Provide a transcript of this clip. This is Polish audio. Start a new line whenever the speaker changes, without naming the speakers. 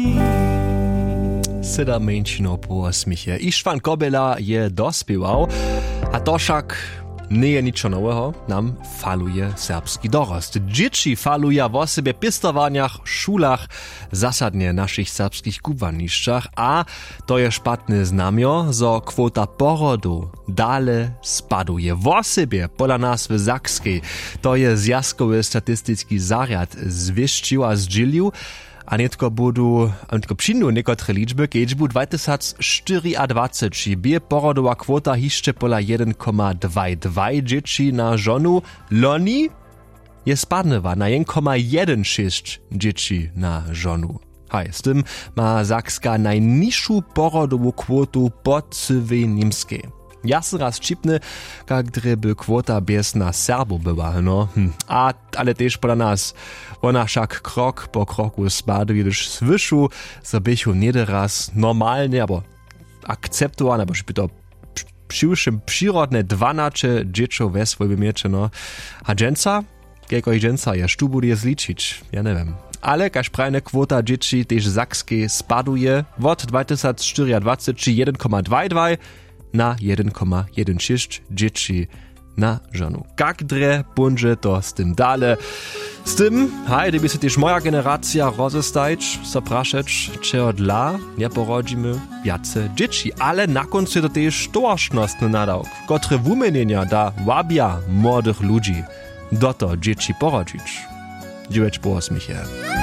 Seda menšino po smiche. Ištvan Kobela je dospiewał, a to však nie je ničo nowego, nam faluje serbski dorost. Dzieci faluje w sobie pistowaniach, szulach, zasadnie naszych serbskich kubwaniszczach, a to je szpatne znamio, zo kwota porodu dale spaduje. W sobie, pola nazwy Zakskiej, to je zjazkowy statystyczny zariad zwieszczył a zdzielił, a netko przyjdą niekotre liczby, kiedy bu 2024 bie porodowa kwota hiszcze pola 1,22 dzieci na żonu, loni je spadnewa na 1,16 dzieci na żonu. Haj, z tym ma Zakska najniższą porodową kwotu po całej niemskiej. Ja se raz čipne, kak dreby kwota bez na Serbo była, no. Ale też pola nas, ona však krok po kroku spaduje, gdyż zwyšu, so bychu nie raz normalnie, albo akceptowane, albo by to przyrodne 12 dzieciów we swojej miecze, no. A dżęca? Kieko i dżęca, ja sztu bude zliczyć, ja nie wiem. Ale kaž prajne kwota dzieci też Zakskiej spaduje od 2024 1,22 na 1,16 dzieci na żonu. Jak dre bunże to z tym dale? Z tym, gdyby się też moja generacja rozestajć, so praszeć, czego dla nie porodzimy jace dzieci. Ale na końcu to też tożnostny nadawk, kotre wumienienia da wabia młodych ludzi do to dzieci porodzić. Dziewicz po osmichie.